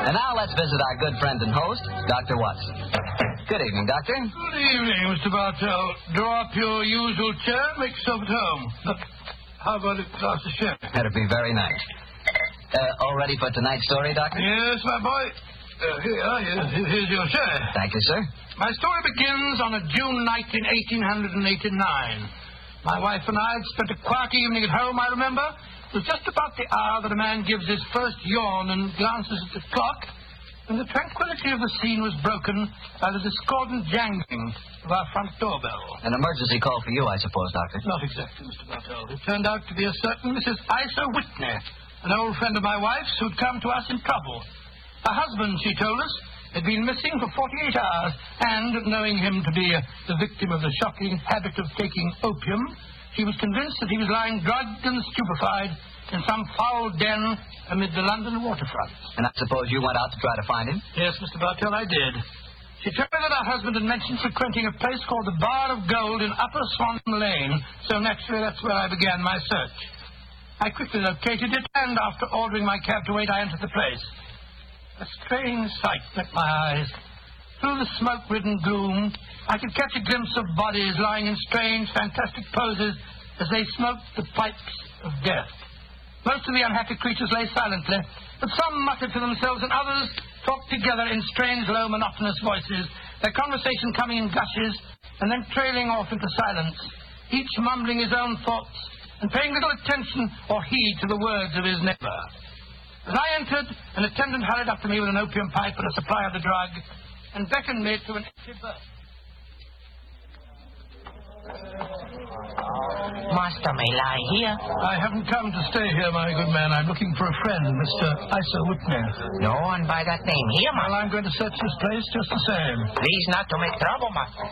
And now let's visit our good friend and host, Dr. Watson. Good evening, Doctor. Good evening, Mr. Bartell. Draw up your usual chair, make yourself at home. How about a glass of sherry? That'd be very nice. All ready for tonight's story, Doctor? Yes, my boy. Here's your share. Thank you, sir. My story begins on a June night in 1889. My wife and I had spent a quiet evening at home, I remember. It was just about the hour that a man gives his first yawn and glances at the clock, and the tranquility of the scene was broken by the discordant jangling of our front doorbell. An emergency call for you, I suppose, Doctor. Not exactly, Mr. Bartell. It turned out to be a certain Mrs. Isa Whitney, an old friend of my wife's who'd come to us in trouble. Her husband, she told us, had been missing for 48 hours, and, knowing him to be the victim of the shocking habit of taking opium, she was convinced that he was lying drugged and stupefied in some foul den amid the London waterfront. And I suppose you went out to try to find him? Yes, Mr. Bartell, I did. She told me that her husband had mentioned frequenting a place called the Bar of Gold in Upper Swan Lane, so naturally that's where I began my search. I quickly located it, and after ordering my cab to wait, I entered the place. A strange sight met my eyes. Through the smoke-ridden gloom, I could catch a glimpse of bodies lying in strange, fantastic poses as they smoked the pipes of death. Most of the unhappy creatures lay silently, but some muttered to themselves and others talked together in strange, low, monotonous voices, their conversation coming in gushes and then trailing off into silence, each mumbling his own thoughts and paying little attention or heed to the words of his neighbor. As I entered, an attendant hurried up to me with an opium pipe and a supply of the drug and beckoned me to an empty berth. Master may lie here. I haven't come to stay here, my good man. I'm looking for a friend, Mr. Isa Whitney. No one by that name here, Well, master. I'm going to search this place just the same. Please not to make trouble, master.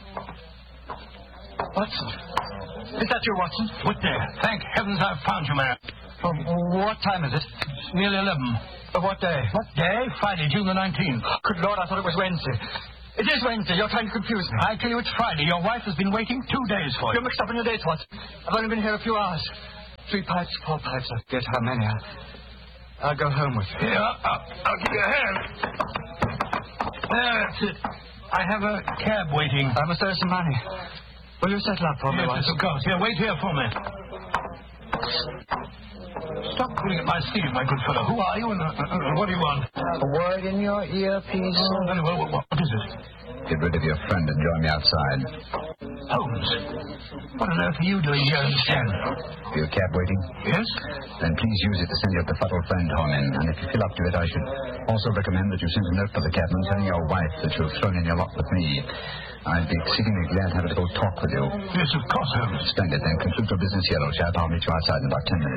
Watson. Is that you, Watson? Whitney. Thank heavens I've found you, man. What time is it? It's nearly 11. What day? What day? Friday, June the 19th. Good Lord, I thought it was Wednesday. It is Wednesday. You're trying to confuse me. I tell you, it's Friday. Your wife has been waiting 2 days for you. You're mixed up in your dates, Watson. I've only been here a few hours. 3 pipes, 4 pipes. I forget how many. I'll go home with you. Here, I'll give you a hand. That's it. I have a cab waiting. I must owe some money. Will you settle up for me, Yes, Watson? of course. Here, wait here for me. Stop pulling at my sleeve, my good fellow. Who are you and what do you want? A word in your ear, please. Very well, what is it? Get rid of your friend and join me outside. Holmes. What on earth are you doing here in the stand? Your cab waiting? Yes? Then please use it to send your befuddled friend home in. And if you feel up to it, I should also recommend that you send a note for the cabman telling your wife that you've thrown in your lot with me. I'd be exceedingly glad to have a little talk with you. Yes, of course, Holmes. Splendid. Then conclude your business here, old chap. I'll meet you outside in about 10 minutes.